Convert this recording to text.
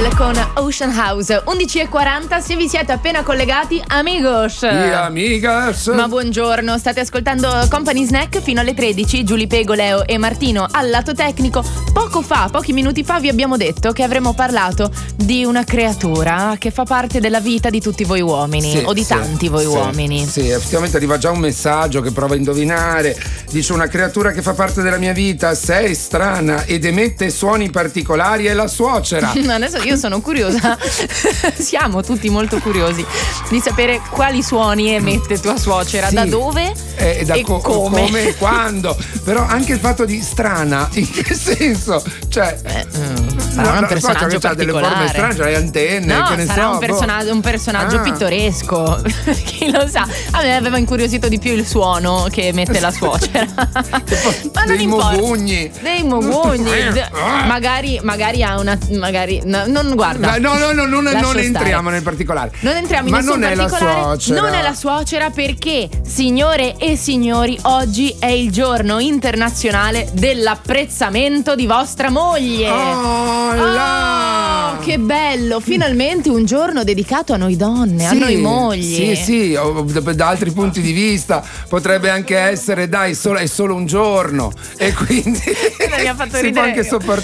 Adele con Ocean House. 11:40, se vi siete appena collegati, amigos e amigas, ma buongiorno, state ascoltando Company Snack fino alle 13. Giulia Pego, Leo e Martino al lato tecnico. Pochi minuti fa vi abbiamo detto che avremmo parlato di una creatura che fa parte della vita di tutti voi uomini, o di tanti voi uomini. Sì, effettivamente arriva già un messaggio che prova a indovinare. Dice: una creatura che fa parte della mia vita, sei strana ed emette suoni particolari, è la suocera. Adesso io sono curiosa, siamo tutti molto curiosi di sapere quali suoni emette tua suocera, da dove e come e quando. Però anche il fatto di strana, in che senso? Cioè sarà un personaggio che ha delle forme strane, cioè le antenne, no, che ne sarà so, un personaggio pittoresco. Chi lo sa? A me aveva incuriosito di più il suono che emette la suocera. Ma non importa. Dei mogugni. Magari ha una. Non guarda. Non entriamo nel particolare. Non entriamo in nessun particolare. Non è la suocera perché, signore e signori, oggi è il giorno internazionale dell'apprezzamento di vostra moglie. Che bello! Finalmente un giorno dedicato a noi donne, a noi mogli. Sì, da altri punti di vista potrebbe anche essere, dai, è solo un giorno, e quindi mi ha fatto si ridere. può anche sopportare.